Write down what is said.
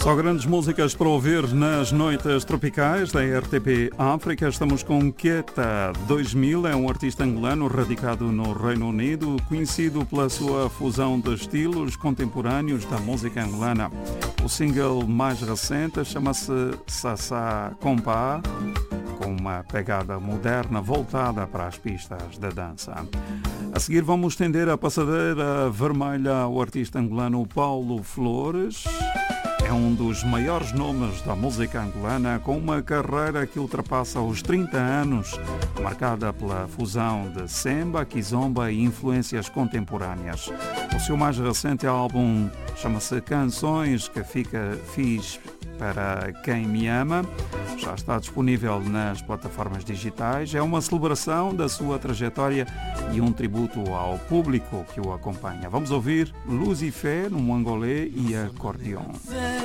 Só grandes músicas para ouvir nas noites tropicais da RTP África. Estamos com Keta 2000, é um artista angolano radicado no Reino Unido, conhecido pela sua fusão de estilos contemporâneos da música angolana. O single mais recente chama-se Sassá Compa, com uma pegada moderna voltada para as pistas da dança. A seguir vamos estender a passadeira vermelha ao artista angolano Paulo Flores. É um dos maiores nomes da música angolana, com uma carreira que ultrapassa os 30 anos, marcada pela fusão de semba, kizomba e influências contemporâneas. O seu mais recente álbum chama-se Canções que fiz para quem me ama. Já está disponível nas plataformas digitais. É uma celebração da sua trajetória e um tributo ao público que o acompanha. Vamos ouvir Luz e Fé, no angolê e acordeon.